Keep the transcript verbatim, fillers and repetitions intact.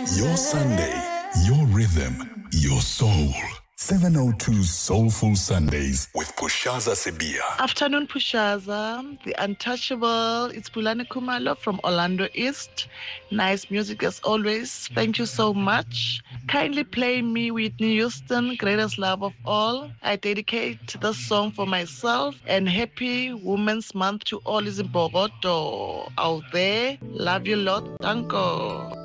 Your Sunday, your rhythm, your soul. seven oh two Soulful Sundays with Pushaza Sebia. Afternoon, Pushaza. The untouchable. It's Pulani Kumalo from Orlando East. Nice music as always. Thank you so much. Kindly play me Whitney Houston, Greatest Love of All. I dedicate this song for myself and happy Women's Month to all is in Bogoto out there. Love you lot. Danko.